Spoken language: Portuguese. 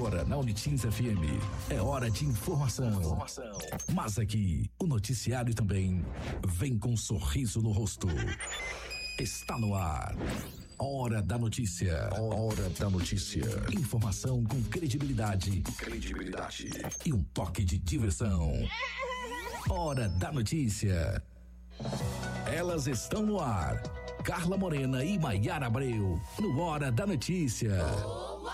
Agora na Unitins FM é hora de informação. Mas aqui o noticiário também vem com um sorriso no rosto. Está no ar. Hora da notícia. Hora da notícia. Informação com credibilidade. E um toque de diversão. Hora da notícia. Elas estão no ar. Carla Morena e Maiara Abreu no Hora da Notícia.